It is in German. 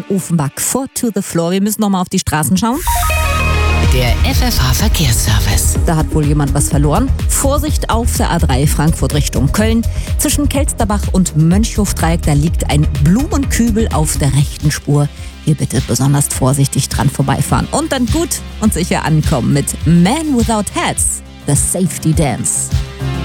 Offenbach, 4 to the floor. Wir müssen nochmal auf die Straßen schauen. Der FFH-Verkehrsservice. Da hat wohl jemand was verloren. Vorsicht auf der A3 Frankfurt Richtung Köln. Zwischen Kelsterbach und Mönchhofdreieck, da liegt ein Blumenkübel auf der rechten Spur. Hier bitte besonders vorsichtig dran vorbeifahren und dann gut und sicher ankommen mit Man Without Hats, The Safety Dance.